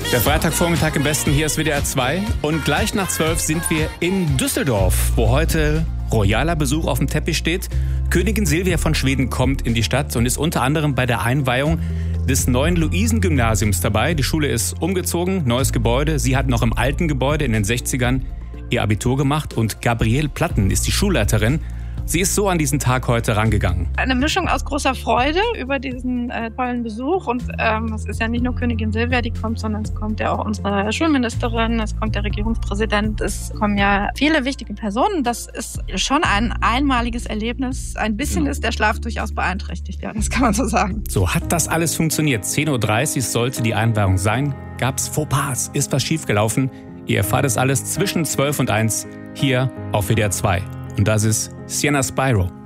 Der Freitagvormittag im Westen, hier ist WDR 2 und gleich nach 12 sind wir in Düsseldorf, wo heute royaler Besuch auf dem Teppich steht. Königin Silvia von Schweden kommt in die Stadt und ist unter anderem bei der Einweihung des neuen Luisen-Gymnasiums dabei. Die Schule ist umgezogen, neues Gebäude. Sie hat noch im alten Gebäude in den 60ern ihr Abitur gemacht und Gabriele Platten ist die Schulleiterin. Sie ist so an diesen Tag heute rangegangen. Eine Mischung aus großer Freude über diesen tollen Besuch. Und es ist ja nicht nur Königin Silvia, die kommt, sondern es kommt ja auch unsere Schulministerin, es kommt der Regierungspräsident, es kommen ja viele wichtige Personen. Das ist schon ein einmaliges Erlebnis. Ein bisschen ist der Schlaf durchaus beeinträchtigt, ja, das kann man so sagen. So hat das alles funktioniert. 10.30 Uhr sollte die Einweihung sein. Gab's Fauxpas? Ist was schiefgelaufen? Ihr erfahrt es alles zwischen 12 und 1 hier auf WDR 2. Und das ist Sienna Spyro.